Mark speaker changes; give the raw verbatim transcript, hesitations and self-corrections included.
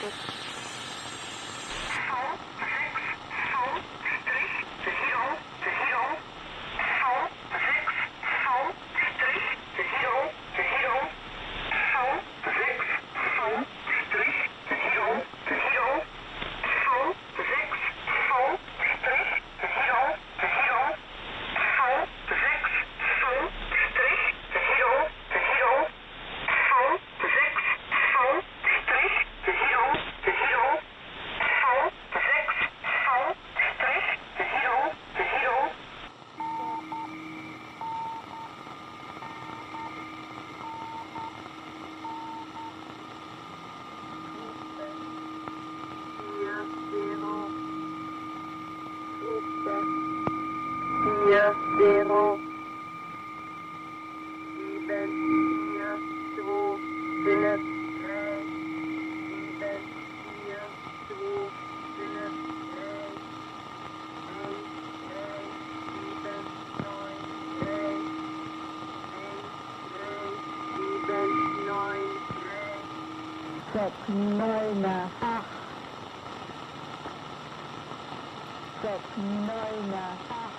Speaker 1: vier, zero, sieben, vier, zwei, fünf, drei, sieben, vier, zwei, fünf, drei, eins, drei, sieben, neun, drei, eins, drei, sieben, neun, drei, sechs, neun, acht, sechs, neun, acht.